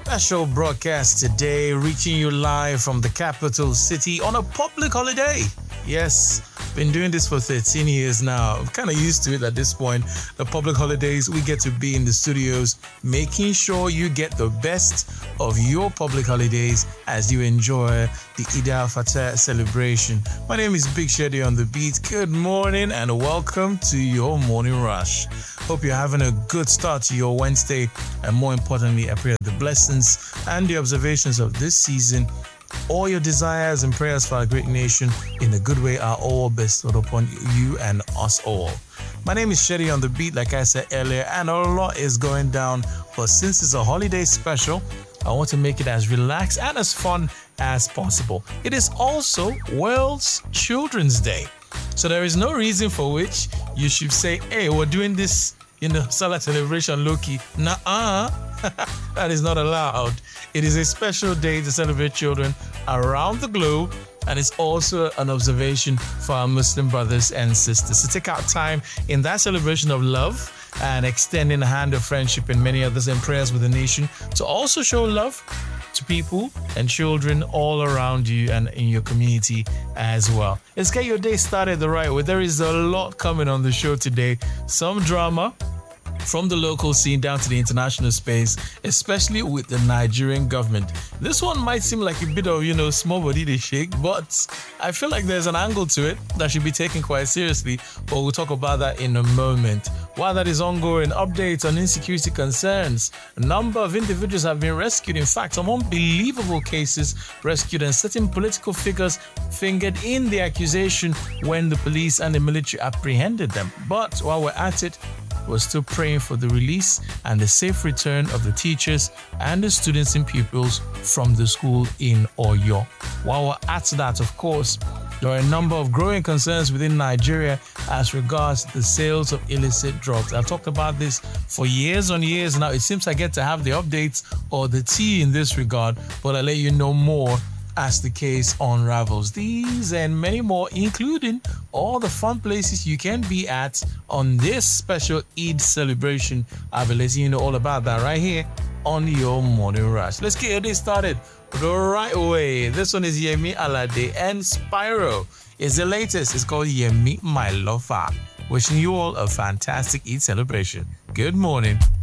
Special broadcast today, reaching you live from the capital city on a public holiday. Yes, been doing this for 13 years now. I'm kind of used to it at this point. The public holidays, we get to be in the studios, making sure you get the best of your public holidays as you enjoy the Eid al-Fitr celebration. My name is Big Shady on the beat. Good morning and welcome to your morning rush. Hope you're having a good start to your Wednesday, and more importantly, I pray that the blessings and the observations of this season, all your desires and prayers for our great nation in a good way, are all bestowed upon you and us all. My name is Shady on the beat, like I said earlier, and a lot is going down. But since it's a holiday special, I want to make it as relaxed and as fun as possible. It is also World's Children's Day. So there is no reason for which you should say, hey, we're doing this in the Salah celebration low-key. Nuh-uh. That is not allowed. It is a special day to celebrate children around the globe, and it's also an observation for our Muslim brothers and sisters to take out time in that celebration of love and extending a hand of friendship and many others and prayers with the nation to also show love to people and children all around you and in your community as well. Let's get your day started the right way. There is a lot coming on the show today. Some drama from the local scene down to the international space, especially with the Nigerian government. This one might seem like a bit of, small body to shake, but I feel like there's an angle to it that should be taken quite seriously, but we'll talk about that in a moment. While that is ongoing, updates on insecurity concerns. A number of individuals have been rescued. In fact, some unbelievable cases rescued, and certain political figures fingered in the accusation when the police and the military apprehended them. But while we're at it, we're still praying for the release and the safe return of the teachers and the students and pupils from the school in Oyo. While we're at that, of course, there are a number of growing concerns within Nigeria as regards the sales of illicit drugs. I've talked about this for years on years now. It seems I get to have the updates or the tea in this regard, but I'll let you know more as the case unravels. These and many more, including all the fun places you can be at on this special Eid celebration. I'll be letting you know all about that right here on your morning rush. Let's get your day started the right way. This one is Yemi Alade and Spyro. It's the latest. It's called Yemi My Lover. Wishing you all a fantastic Eid celebration. Good morning.